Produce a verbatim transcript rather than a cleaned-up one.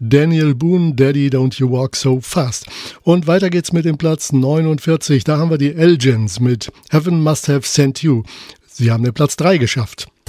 Daniel Boone, Daddy Don't You Walk So Fast. Und weiter geht's mit dem Platz neunundvierzig. Da haben wir die Elgins mit Heaven Must Have Sent You. Sie haben den Platz drei geschafft.